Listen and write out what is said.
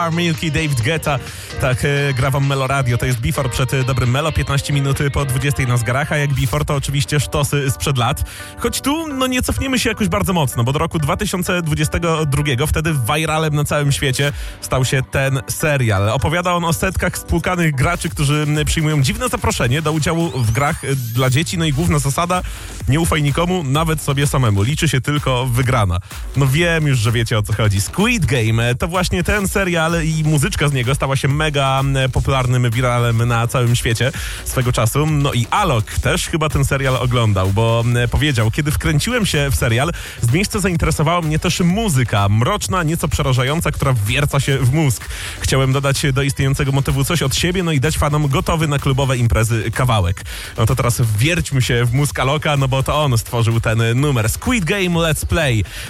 Star Milky, David Guetta. Tak, gra wam Melo Radio. To jest Before przed dobrym Melo, 15 minut po 20 na zegarach, a jak Before to oczywiście sztosy sprzed lat. Choć tu, nie cofniemy się jakoś bardzo mocno, bo do roku 2022 wtedy viralem na całym świecie stał się ten serial. Opowiada on o setkach spłukanych graczy, którzy przyjmują dziwne zaproszenie do udziału w grach dla dzieci, i główna zasada: nie ufaj nikomu, nawet sobie samemu. Liczy się tylko wygrana. Wiem już, że wiecie, o co chodzi. Squid Game to właśnie ten serial i muzyczka z niego stała się mega popularnym viralem na całym świecie swego czasu. I Alok też chyba ten serial oglądał, bo powiedział: kiedy wkręciłem się w serial, z miejsca zainteresowała mnie też muzyka, mroczna, nieco przerażająca, która wwierca się w mózg. Chciałem dodać do istniejącego motywu coś od siebie, i dać fanom gotowy na klubowe imprezy kawałek. To teraz wwierćmy się w mózg Aloka, bo to on stworzył ten numer. Squid Game Let's Play.